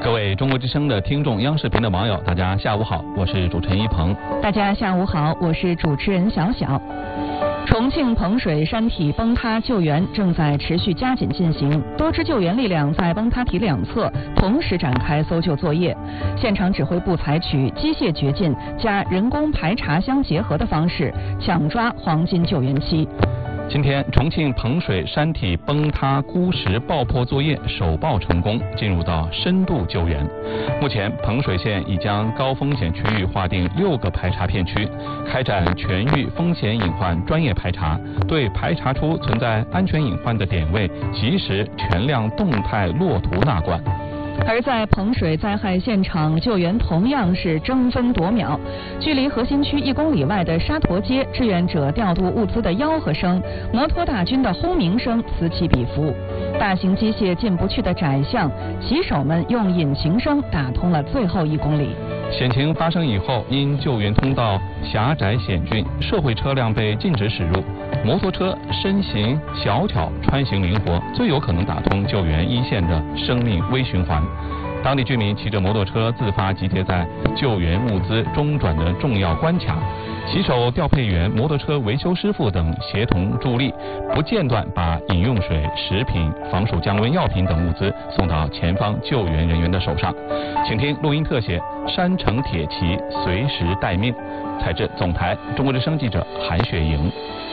各位中国之声的听众、央视频的网友，大家下午好，我是主持人一鹏。 大家下午好，我是主持人小小。重庆彭水山体崩塌救援正在持续加紧进行，多支救援力量在崩塌体两侧同时展开搜救作业。现场指挥部采取机械掘进加人工排查相结合的方式，抢抓黄金救援期。 今天，重庆彭水山体崩塌孤石爆破作业首爆成功，进入到深度救援。目前，彭水县已将高风险区域划定6个排查片区，开展全域风险隐患专业排查，对排查出存在安全隐患的点位，及时全量动态落图纳管。 而在彭水灾害现场，救援同样是争分夺秒。距离核心区1公里外的沙陀街，志愿者调度物资的吆喝声、摩托大军的轰鸣声此起彼伏。大型机械进不去的窄巷，骑手们用引擎声打通了最后1公里。 险情发生以后，因救援通道狭窄险峻，社会车辆被禁止驶入。摩托车身形小巧，穿行灵活，最有可能打通救援一线的生命微循环。当地居民骑着摩托车自发集结在救援物资中转的重要关卡，骑手、调配员、摩托车维修师傅等协同助力，不间断把饮用水、食品、防暑降温药品等物资送到前方救援人员的手上。请听录音特写：山城铁骑随时待命。采自总台中国之声记者韩雪莹。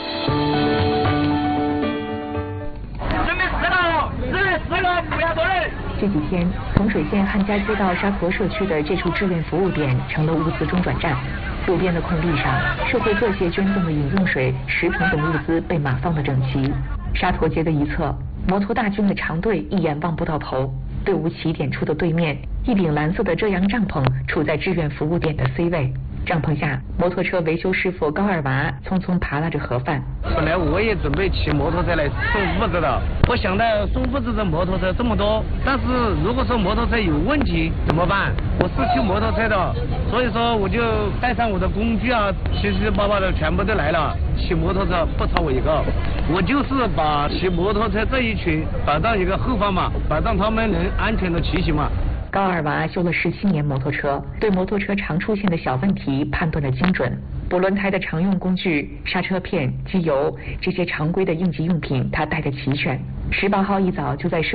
这几天，彭水县汉家街道沙陀社区的这处志愿服务点成了物资中转站。路边的空地上，社会各界捐赠的饮用水、食品等物资被码放得整齐。沙陀街的一侧，摩托大军的长队一眼望不到头。队伍起点处的对面，一顶蓝色的遮阳帐篷处在志愿服务点的 C 位。帐篷下，摩托车维修师傅高二娃匆匆扒拉着盒饭。 本来我也准备骑摩托车来送物资的，我想到送物资的摩托车这么多，但是如果说摩托车有问题怎么办？我是骑摩托车的，所以说我就带上我的工具啊，七七八八的全部都来了。骑摩托车不差我一个，我就是把骑摩托车这一群摆到一个后方嘛，保障他们能安全的骑行嘛。 高二娃修了17年摩托车，对摩托车常出现的小问题判断得精准。补轮胎的常用工具、刹车片、机油这些常规的应急用品，他带得齐全。18号一早就在